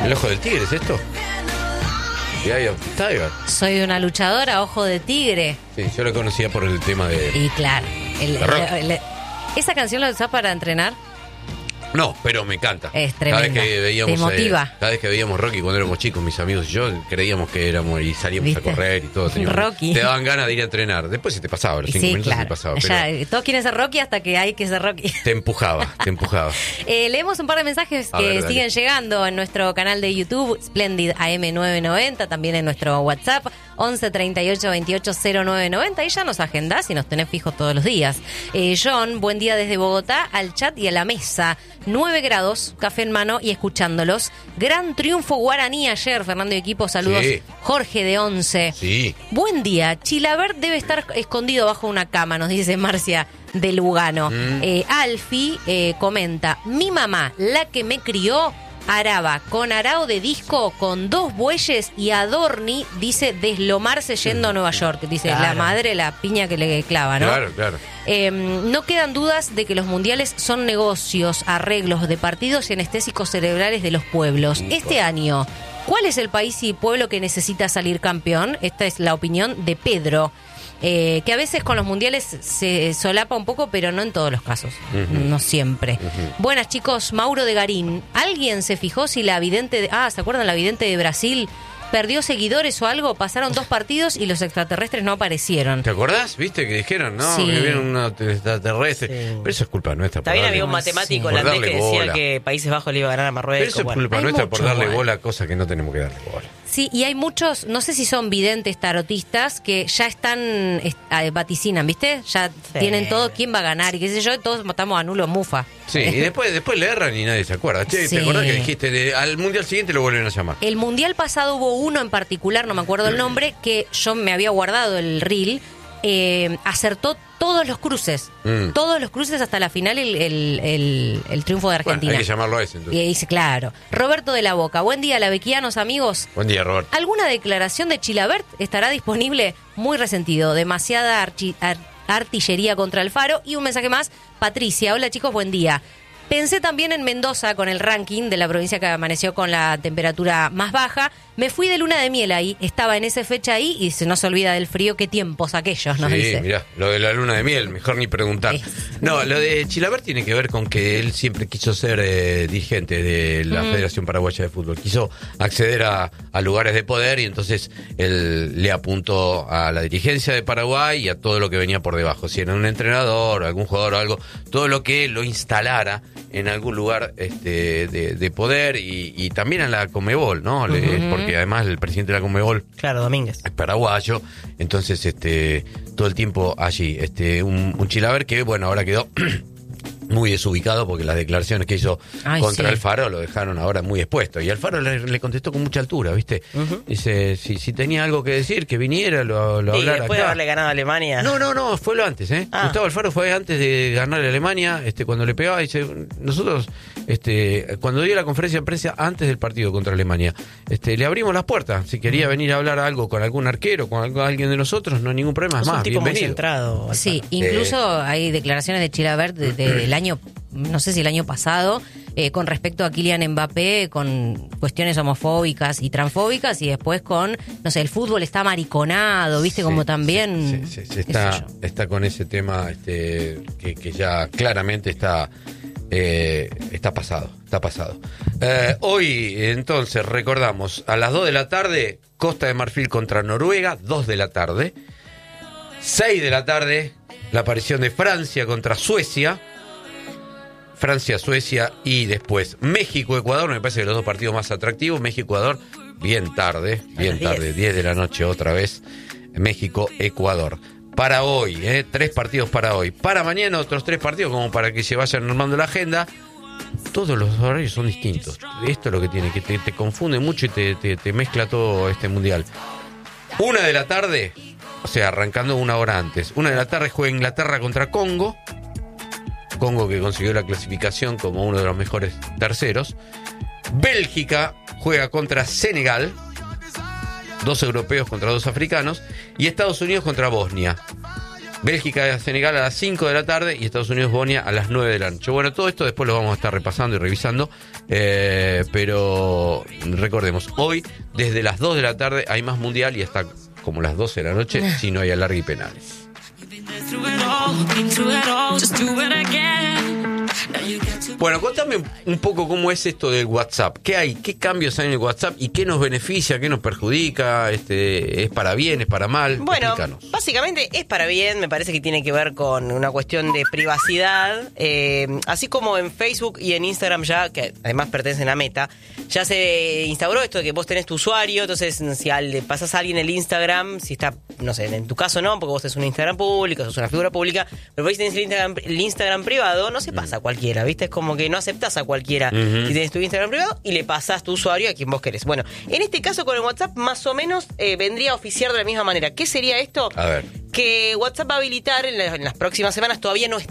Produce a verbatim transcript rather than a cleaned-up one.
¿El ojo del tigre es esto? The Eye of the Tiger. Soy una luchadora, ojo de tigre. Sí, yo lo conocía por el tema de... Y claro, el, The Rock. el- el- ¿esa canción la usás para entrenar? No, pero me encanta. Es Cada vez tremenda. que veíamos, Te motiva. eh, cada vez que veíamos Rocky cuando éramos chicos, mis amigos y yo, creíamos que éramos y salíamos ¿Viste? a correr y todo. Teníamos- Rocky. Te daban ganas de ir a entrenar. Después se te pasaba, los Y cinco sí, minutos claro. se te pasaba. Ya, Pero eh, todos quieren ser Rocky hasta que hay que ser Rocky. te empujaba, te empujaba. Eh, leemos un par de mensajes A que ver, dale. siguen llegando en nuestro canal de YouTube, Splendid A M nueve noventa, también en nuestro WhatsApp, once treinta y ocho veintiocho cero nueve noventa, y ya nos agendás y nos tenés fijos todos los días. Eh, John, buen día desde Bogotá, al chat y a la mesa. nueve grados, café en mano y escuchándolos. Gran triunfo guaraní ayer, Fernando y equipo, saludos. Sí. Jorge de once. Sí. Buen día. Chilavert debe estar escondido bajo una cama, nos dice Marcia de Lugano. Mm. Eh, Alfie eh, comenta, mi mamá, la que me crió, araba con arao de disco, con dos bueyes y adorni, dice, deslomarse yendo a Nueva York. Dice, Claro. la madre, la piña que le clava, ¿no? Claro, claro. Eh, no quedan dudas de que los mundiales son negocios, arreglos de partidos y anestésicos cerebrales de los pueblos. Este año, ¿cuál es el país y pueblo que necesita salir campeón? Esta es la opinión de Pedro, eh, que a veces con los mundiales se solapa un poco, pero no en todos los casos, Ujú. no siempre. Buenas, chicos, Mauro de Garín. ¿Alguien se fijó si la vidente de... Ah, ¿se acuerdan la vidente de Brasil perdió seguidores o algo? Pasaron dos partidos y los extraterrestres no aparecieron. ¿Te acordás? ¿Viste que dijeron? No, Sí. que vieron un extraterrestre. Sí. Pero eso es culpa nuestra. por También darle- había un matemático Por holandés darle que decía bola. que Países Bajos le iba a ganar a Pero Marruecos. eso es Bueno, culpa hay nuestra mucho por darle igual. bola a cosas que no tenemos que darle bola. Sí, y hay muchos, no sé si son videntes tarotistas, que ya están, est- ah, vaticinan, ¿viste? Ya Sí. tienen todo quién va a ganar y qué sé yo, y todos matamos a nulo mufa. Sí, y después, después le erran y nadie se acuerda. Che, Sí. ¿te acordás que dijiste de- al mundial siguiente lo vuelven a llamar? El mundial pasado hubo uno en particular, no me acuerdo el nombre, que yo me había guardado el reel, eh, acertó todos los cruces, Mm. todos los cruces hasta la final, el, el, el- el triunfo de Bueno, Argentina. hay que llamarlo a ese Y entonces. dice, claro. Roberto de la Boca, buen día, labequianos amigos. Buen día, Robert. ¿Alguna declaración de Chilavert estará disponible? Muy resentido. Demasiada archi- ar- artillería contra Alfaro. Y un mensaje más. Patricia, hola chicos, buen día. Pensé también en Mendoza con el ranking de la provincia que amaneció con la temperatura más baja. Me fui de luna de miel ahí. Estaba en esa fecha ahí y se no se olvida del frío. Qué tiempos aquellos, nos Sí, dice. mirá, lo de la luna de miel, mejor ni preguntar. Sí. No, lo de Chilavert tiene que ver con que él siempre quiso ser eh, dirigente de la Federación Paraguaya de Fútbol. Quiso acceder a, a lugares de poder y entonces él le apuntó a la dirigencia de Paraguay y a todo lo que venía por debajo. Si era un entrenador, algún jugador o algo, todo lo que lo instalara en algún lugar este, de, de poder y, y también a la Conmebol, ¿no? Le- porque además el presidente de la Conmebol Claro, Domínguez. es paraguayo, entonces este todo el tiempo allí, este un, un Chilavert que bueno, ahora quedó muy desubicado porque las declaraciones que hizo Ay, contra sí. Alfaro lo dejaron ahora muy expuesto y Alfaro le, le contestó con mucha altura, ¿viste? Ujú. Dice, si, si tenía algo que decir, que viniera, lo, lo Y hablara después de acá. haberle ganado a Alemania. No, no, no, fue lo antes, ¿eh? Ah. Gustavo Alfaro fue antes de ganarle a Alemania, este, cuando le pegaba, dice, nosotros, este, cuando dio la conferencia de prensa antes del partido contra Alemania, este, le abrimos las puertas. Si quería venir a hablar algo con algún arquero, con algo- alguien de nosotros, no hay ningún problema, es Es un más, tipo muy bienvenido. centrado. Alfaro. Sí, incluso hay declaraciones de Chilavert de- de- del año, no sé si el año pasado, eh, con respecto a Kylian Mbappé, con cuestiones homofóbicas y transfóbicas, y después con, no sé, el fútbol está mariconado, ¿viste? Sí, Como también... sí, sí, sí, qué está, sé yo. está con ese tema este, que, que ya claramente está, eh, está pasado, está pasado. Eh, hoy, entonces, recordamos, a las dos de la tarde, Costa de Marfil contra Noruega, dos de la tarde. seis de la tarde, la aparición de Francia contra Suecia. Francia, Suecia y después México, Ecuador. Me parece que los dos partidos más atractivos. México, Ecuador, bien tarde, bien las tarde, diez de la noche otra vez. México, Ecuador. Para hoy, ¿eh? tres partidos para hoy. Para mañana otros tres partidos, como para que se vayan armando la agenda. Todos los horarios son distintos. Esto es lo que tiene, que te, te confunde mucho y te, te, te mezcla todo este mundial. Una de la tarde, o sea, arrancando una hora antes. Una de la tarde juega Inglaterra contra Congo. Congo que consiguió la clasificación como uno de los mejores terceros. Bélgica juega contra Senegal. Dos europeos contra dos africanos. Y Estados Unidos contra Bosnia. Bélgica, Senegal a las cinco de la tarde y Estados Unidos, Bosnia a las nueve de la noche. Bueno, todo esto después lo vamos a estar repasando y revisando, eh, pero recordemos, hoy desde las dos de la tarde hay más mundial y hasta como las doce de la noche si no hay alargue y penales. Bueno, contame un poco cómo es esto del WhatsApp. ¿Qué hay? ¿Qué cambios hay en el WhatsApp? ¿Y qué nos beneficia? ¿Qué nos perjudica? Este, ¿Es para bien? ¿Es para mal? Bueno, Explícanos. básicamente es para bien. Me parece que tiene que ver con una cuestión de privacidad. Eh, así como en Facebook y en Instagram ya, que además pertenecen a Meta, ya se instauró esto de que vos tenés tu usuario. Entonces, si le pasás a alguien el Instagram, si está, no sé, en tu caso no, porque vos tenés un Instagram público, sos una figura pública, pero vos tenés el Instagram, el Instagram privado, no se pasa a cualquiera, ¿viste? Es como que no aceptás a cualquiera uh-huh. si tenés tu Instagram privado y le pasás tu usuario a quien vos querés. Bueno, en este caso con el WhatsApp más o menos eh, vendría a oficiar de la misma manera. ¿Qué sería esto? A ver. Que WhatsApp va a habilitar en, la, en las próximas semanas, todavía no es